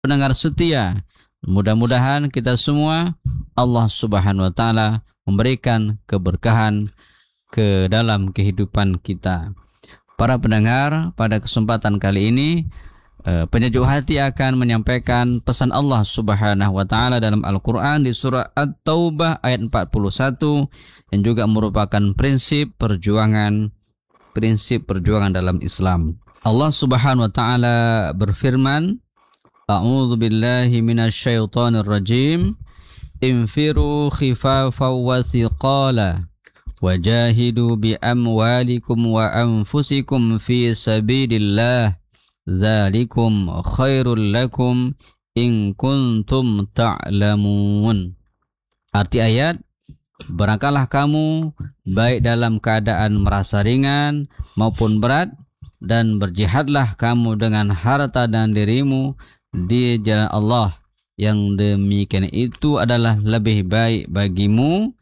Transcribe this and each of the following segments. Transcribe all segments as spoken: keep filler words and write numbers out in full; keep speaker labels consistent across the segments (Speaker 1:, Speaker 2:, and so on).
Speaker 1: pendengar setia, mudah-mudahan kita semua Allah Subhanahu wa taala memberikan keberkahan ke dalam kehidupan kita. Para pendengar, pada kesempatan kali ini penyejuk hati akan menyampaikan pesan Allah Subhanahu wa taala dalam Al-Qur'an di surah At-Taubah ayat empat puluh satu yang juga merupakan prinsip perjuangan prinsip perjuangan dalam Islam. Allah Subhanahu wa taala berfirman, A'udzu billahi minasyaitonir rajim. Infiru khifafan wa thiqala wajahidu bi amwalikum wa anfusikum fi sabilillah. Dzalikum khairul lakum in kuntum ta'lamun. Arti ayat, berangkatlah kamu baik dalam keadaan merasa ringan maupun berat, dan berjihadlah kamu dengan harta dan dirimu di jalan Allah. Yang demikian itu adalah lebih baik bagimu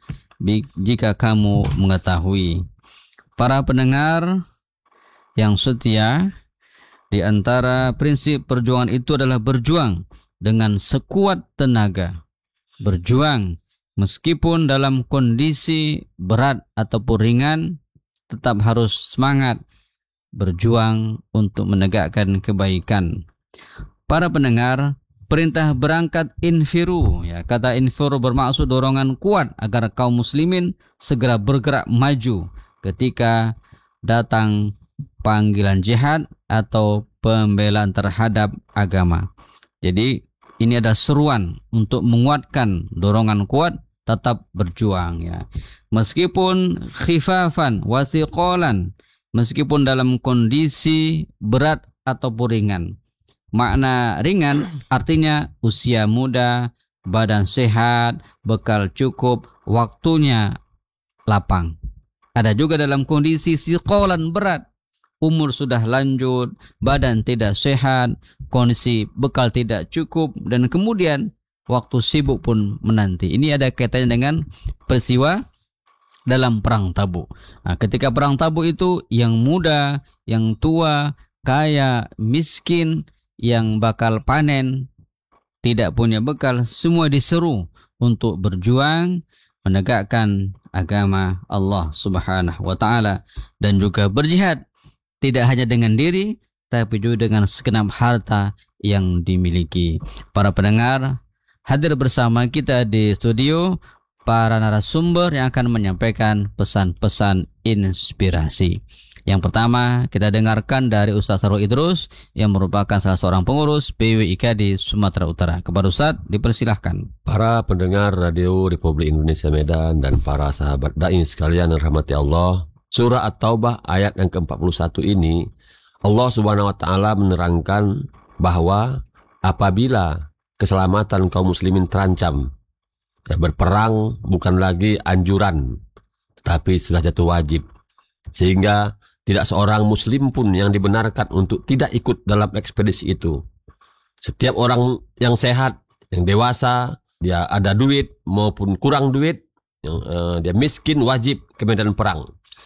Speaker 1: jika kamu mengetahui. Para pendengar yang setia, di antara prinsip perjuangan itu adalah berjuang dengan sekuat tenaga. Berjuang meskipun dalam kondisi berat ataupun ringan, tetap harus semangat berjuang untuk menegakkan kebaikan. Para pendengar, perintah berangkat infiru, ya, kata infiru bermaksud dorongan kuat agar kaum muslimin segera bergerak maju ketika datang panggilan jihad atau pembelaan terhadap agama. Jadi ini ada seruan untuk menguatkan dorongan kuat, tetap berjuang, ya. Meskipun khifafan wa thiqalan, meskipun dalam kondisi berat ataupun ringan. Makna ringan artinya usia muda, badan sehat, bekal cukup, waktunya lapang. Ada juga dalam kondisi thiqalan berat, umur sudah lanjut, badan tidak sehat, kondisi bekal tidak cukup, dan kemudian waktu sibuk pun menanti. Ini ada kaitannya dengan peristiwa dalam perang Tabuk. Nah, ketika perang Tabuk itu yang muda, yang tua, kaya, miskin, yang bakal panen, tidak punya bekal, semua diseru untuk berjuang menegakkan agama Allah Subhanahu wa taala dan juga berjihad. Tidak hanya dengan diri, tapi juga dengan segenap harta yang dimiliki. Para pendengar, hadir bersama kita di studio para narasumber yang akan menyampaikan pesan-pesan inspirasi. Yang pertama, kita dengarkan dari Ustaz Sarul Idrus yang merupakan salah seorang pengurus P W I K di Sumatera Utara. Kepada Ustaz, dipersilahkan.
Speaker 2: Para pendengar Radio Republik Indonesia Medan dan para sahabat dai sekalian yang rahmati Allah, Surah At-Taubah ayat yang ke empat puluh satu ini, Allah Subhanahu wa taala menerangkan bahwa apabila keselamatan kaum muslimin terancam, ya, berperang bukan lagi anjuran, tetapi sudah jatuh wajib. Sehingga tidak seorang muslim pun yang dibenarkan untuk tidak ikut dalam ekspedisi itu. Setiap orang yang sehat, yang dewasa, dia ada duit maupun kurang duit, yang, uh, dia miskin, wajib ke medan perang.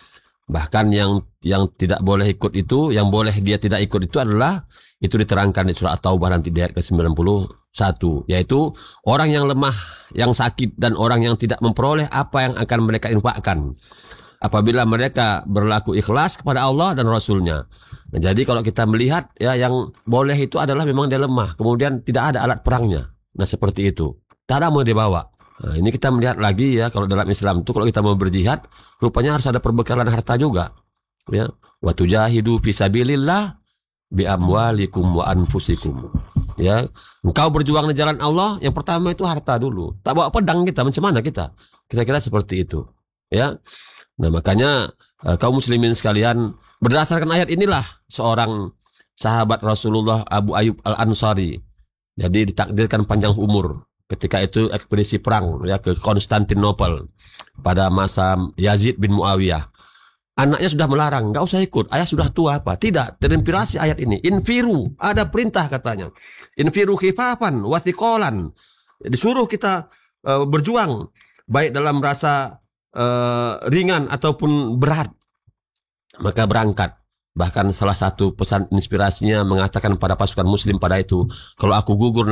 Speaker 2: Bahkan yang yang tidak boleh ikut itu, yang boleh dia tidak ikut itu adalah, itu diterangkan di surah At-Taubah nanti di ayat ke sembilan puluh satu, yaitu orang yang lemah, yang sakit, dan orang yang tidak memperoleh apa yang akan mereka infakkan apabila mereka berlaku ikhlas kepada Allah dan Rasulnya. Nah, jadi kalau kita melihat, ya, yang boleh itu adalah memang dia lemah, kemudian tidak ada alat perangnya. Nah, seperti itu, tak ada mau dibawa. Nah, ini kita melihat lagi, ya, kalau dalam Islam itu kalau kita mau berjihad, rupanya harus ada perbekalan harta juga, ya. Wa tujahidu fisabilillah bi amwalikum wa anfusikum. Ya, engkau berjuang di jalan Allah, yang pertama itu harta dulu. Tak bawa pedang kita, macam mana kita? Kira-kira seperti itu, ya. Nah, makanya uh, kaum muslimin sekalian, berdasarkan ayat inilah seorang sahabat Rasulullah, Abu Ayyub Al-Ansari, jadi ditakdirkan panjang umur. Ketika itu ekspedisi perang, ya, ke Konstantinopel pada masa Yazid bin Muawiyah. Anaknya sudah melarang, nggak usah ikut, ayah sudah tua apa? Tidak, terinspirasi ayat ini. Infiru, ada perintah katanya. Infiru khifafan wa thiqalan. Disuruh kita uh, berjuang, baik dalam rasa uh, ringan ataupun berat. Maka berangkat. Bahkan salah satu pesan inspirasinya mengatakan pada pasukan muslim pada itu, kalau aku gugur